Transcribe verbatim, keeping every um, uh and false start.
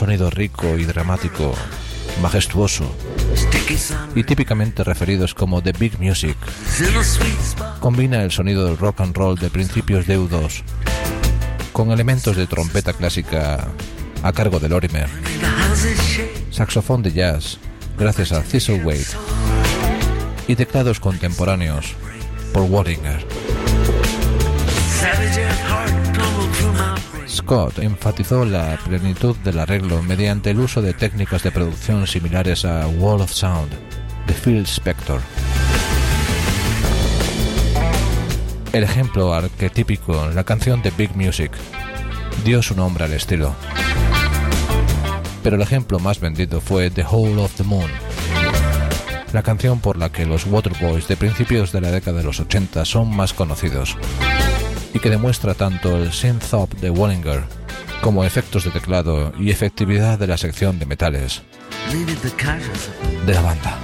sonido rico y dramático, majestuoso, y típicamente referidos como The Big Music. Combina el sonido del rock and roll de principios de U dos con elementos de trompeta clásica a cargo de Lorimer, saxofón de jazz gracias a Thistlethwaite y teclados contemporáneos por Wallinger. Scott enfatizó la plenitud del arreglo mediante el uso de técnicas de producción similares a Wall of Sound de Phil Spector. El ejemplo arquetípico, la canción de Big Music, dio su nombre al estilo. Pero el ejemplo más vendido fue The Hole of the Moon, la canción por la que los Waterboys de principios de la década de los ochenta son más conocidos, y que demuestra tanto el synth-pop de Wallinger como efectos de teclado y efectividad de la sección de metales de la banda.